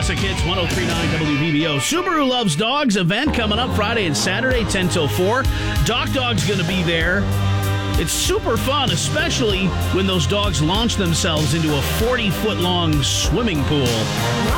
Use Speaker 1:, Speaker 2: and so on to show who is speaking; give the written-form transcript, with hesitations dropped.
Speaker 1: Classic Hits 103.9 WVBO. Subaru Loves Dogs event coming up Friday and Saturday, 10 till 4. Doc Dog's going to be there. It's super fun, especially when those dogs launch themselves into a 40-foot-long swimming pool.